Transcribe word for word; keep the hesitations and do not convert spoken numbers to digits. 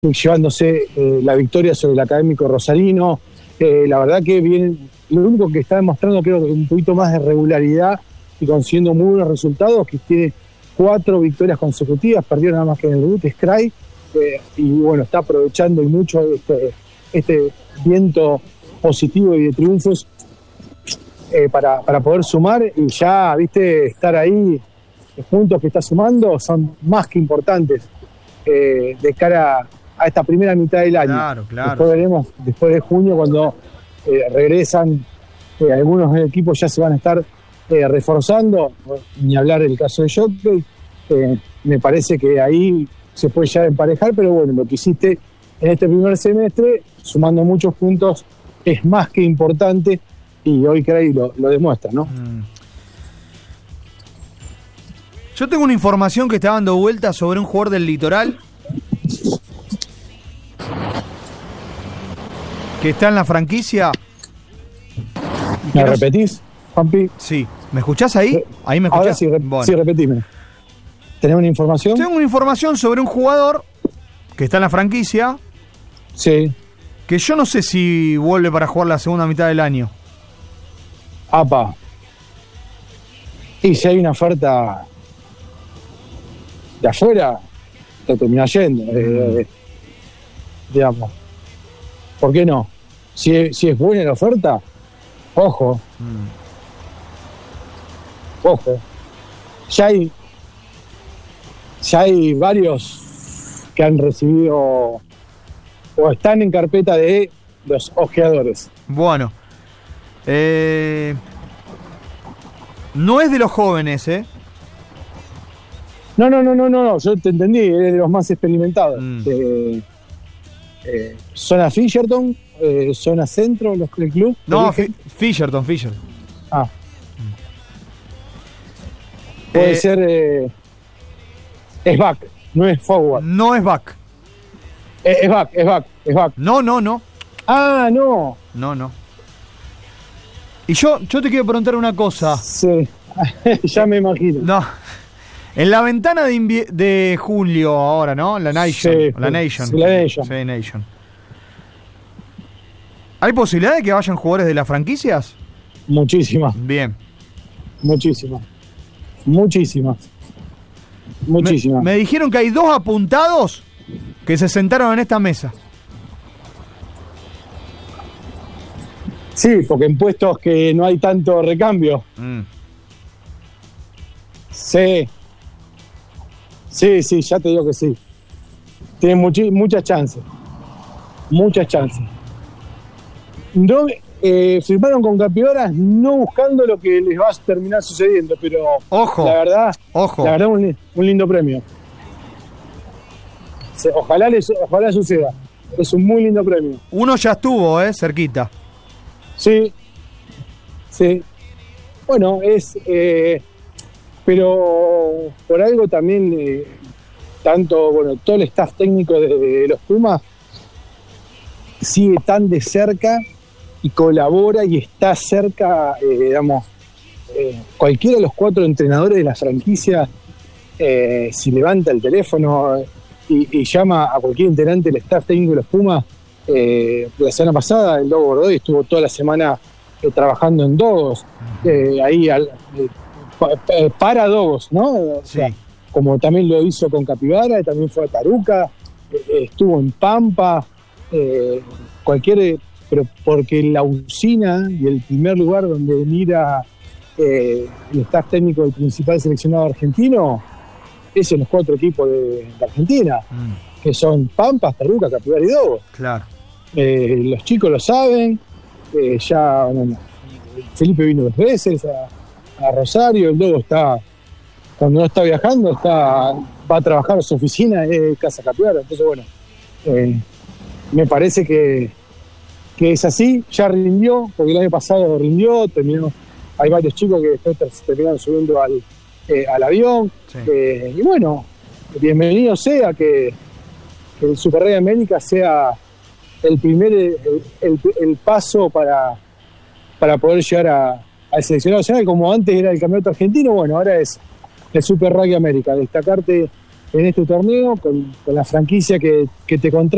llevándose eh, la victoria sobre el Académico Rosarino. Eh, la verdad que viene, lo único que está demostrando creo que un poquito más de regularidad y consiguiendo muy buenos resultados, que tiene cuatro victorias consecutivas, perdió nada más que en el debut, es Cray, eh, y bueno, está aprovechando y mucho este, este viento positivo y de triunfos eh, para, para poder sumar, y ya, viste, estar ahí, los puntos que está sumando son más que importantes eh, de cara a esta primera mitad del año. Claro, claro. Después veremos, después de junio, cuando eh, regresan, eh, algunos equipos ya se van a estar eh, reforzando, ni hablar del caso de Jockey, eh, me parece que ahí se puede ya emparejar, pero bueno, lo que hiciste en este primer semestre, sumando muchos puntos, es más que importante, y hoy Cray lo, lo demuestra, ¿no? Mm. Yo tengo una información que está dando vuelta sobre un jugador del Litoral que está en la franquicia. ¿Me repetís, Juanpi? Sí. ¿Me escuchás ahí? ¿Ahí me escuchás? Ahora sí, re bueno. sí, repetime. ¿Tenés una información? Tengo una información sobre un jugador que está en la franquicia. Sí. Que yo no sé si vuelve para jugar la segunda mitad del año. Apa. Y si hay una oferta de afuera, te termina yendo. Eh, eh, digamos. ¿Por qué no? Si es, si es buena la oferta, ojo. Mm. Ojo. Ya hay, ya hay varios que han recibido o están en carpeta de los ojeadores. Bueno. Eh, no es de los jóvenes, ¿eh? No, no, no, no, no, no. Yo te entendí, eres de los más experimentados. Mm. Eh, eh, zona Fisherton, eh, zona centro, los el club. No, F Fisherton, Fisherton. Ah. Puede Eh, ser. Eh, es back, no es forward. No es back. Eh, es back, es back, es back. No, no, no. Ah, no. No, no. Y yo, yo te quiero preguntar una cosa. Sí, ya me imagino. No. En la ventana de, de julio ahora, ¿no? La Nation. Sí, la Nation. Sí, la Nation. Sí, Nation. ¿Hay posibilidad de que vayan jugadores de las franquicias? Muchísimas. Bien. Muchísimas. Muchísimas. Muchísimas. Me, me dijeron que hay dos apuntados que se sentaron en esta mesa. Sí, porque en puestos que no hay tanto recambio. Mm. Sí. Sí, sí, ya te digo que sí. Tienen muchas chances. Muchas chances. No, eh, firmaron con Capivaras no buscando lo que les va a terminar sucediendo, pero ojo, la verdad, ojo. La verdad un, un lindo premio. Ojalá, les, ojalá suceda. Es un muy lindo premio. Uno ya estuvo, ¿eh? Cerquita. Sí. Sí. Bueno, es... Eh, pero por algo también, eh, tanto, bueno, todo el staff técnico de, de los Pumas sigue tan de cerca y colabora y está cerca, eh, digamos, eh, cualquiera de los cuatro entrenadores de la franquicia, eh, si levanta el teléfono y, y llama a cualquier integrante del staff técnico de los Pumas, eh, la semana pasada el Dogo Bordoy estuvo toda la semana eh, trabajando en Dogos, eh, ahí al... Eh, para Dogos, ¿no? O sea, sí. Como también lo hizo con Capivara, también fue a Taruca, eh, estuvo en Pampa, eh, cualquier, pero porque la usina y el primer lugar donde mira eh, el staff técnico del principal seleccionado argentino es en los cuatro equipos de, de Argentina, mm. que son Pampa, Taruca, Capivara y Dogos. Claro. Eh, los chicos lo saben, eh, ya bueno, Felipe vino dos veces a a Rosario, el Dogo está, cuando no está viajando, está va a trabajar en su oficina, es Casa Capivara, entonces bueno, eh, me parece que, que es así, ya rindió, porque el año pasado rindió, terminó, hay varios chicos que después terminaron subiendo al, eh, al avión, sí. eh, y bueno, bienvenido sea que, que el Super Rey América sea el primer, el, el, el paso para, para poder llegar a al seleccionado nacional, como antes era el campeonato argentino, bueno, ahora es el Super Rugby América, destacarte en este torneo con, con la franquicia que, que te contrata.